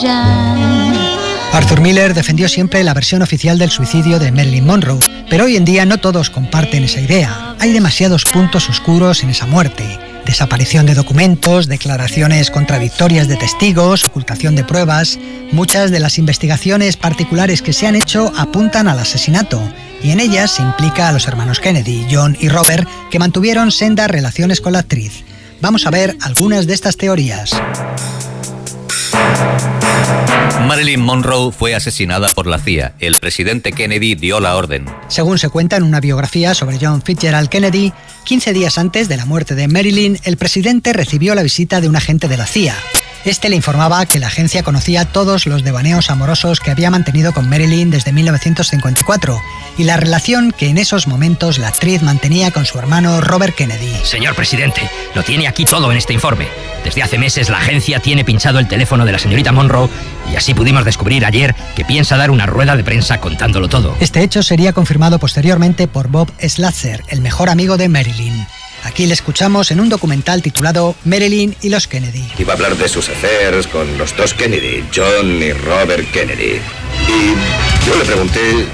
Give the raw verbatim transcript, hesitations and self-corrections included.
Arthur Miller defendió siempre la versión oficial del suicidio de Marilyn Monroe, pero hoy en día no todos comparten esa idea. Hay demasiados puntos oscuros en esa muerte. Desaparición de documentos, declaraciones contradictorias de testigos, ocultación de pruebas. Muchas de las investigaciones particulares que se han hecho apuntan al asesinato, y en ellas se implica a los hermanos Kennedy, John y Robert, que mantuvieron sendas relaciones con la actriz. Vamos a ver algunas de estas teorías. Marilyn Monroe fue asesinada por la C I A. El presidente Kennedy dio la orden. Según se cuenta en una biografía sobre John Fitzgerald Kennedy, quince días antes de la muerte de Marilyn, el presidente recibió la visita de un agente de la C I A. Este le informaba que la agencia conocía todos los devaneos amorosos que había mantenido con Marilyn desde mil novecientos cincuenta y cuatro y la relación que en esos momentos la actriz mantenía con su hermano Robert Kennedy. Señor presidente, lo tiene aquí todo en este informe. Desde hace meses la agencia tiene pinchado el teléfono de la señorita Monroe y así pudimos descubrir ayer que piensa dar una rueda de prensa contándolo todo. Este hecho sería confirmado posteriormente por Bob Schlatzer, el mejor amigo de Marilyn. Aquí le escuchamos en un documental titulado Marilyn y los Kennedy. Iba a hablar de sus affairs con los dos Kennedy, John y Robert Kennedy. Y yo le pregunté